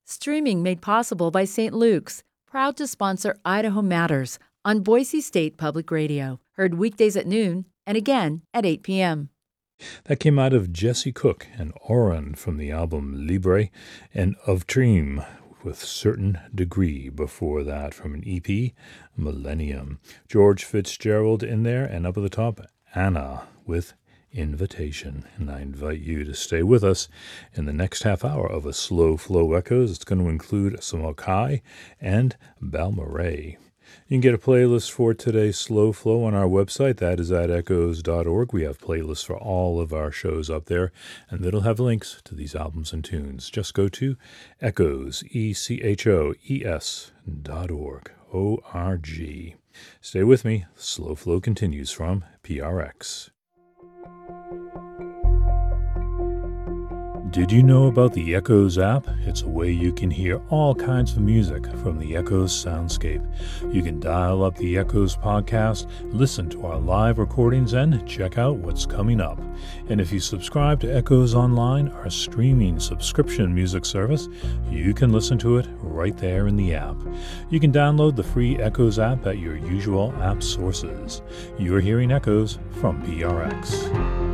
Streaming made possible by St. Luke's, proud to sponsor Idaho Matters on Boise State Public Radio. Heard weekdays at noon and again at 8 p.m. That came out of Jesse Cook and Oren from the album Libre, and Of Dream with Certain Degree before that from an EP, Millennium. George Fitzgerald in there, and up at the top, Anna with Invitation. And I invite you to stay with us in the next half hour of a Slow Flow Echoes. It's going to include Samokai and Balmorhea. You can get a playlist for today's Slow Flow on our website. That is at echoes.org. We have playlists for all of our shows up there, and it'll have links to these albums and tunes. Just go to echoes, echoes.org, O-R-G. Stay with me. Slow Flow continues from PRX. Did you know about the Echoes app? It's a way you can hear all kinds of music from the Echoes soundscape. You can dial up the Echoes podcast, listen to our live recordings, and check out what's coming up. And if you subscribe to Echoes Online, our streaming subscription music service, you can listen to it right there in the app. You can download the free Echoes app at your usual app sources. You're hearing Echoes from PRX.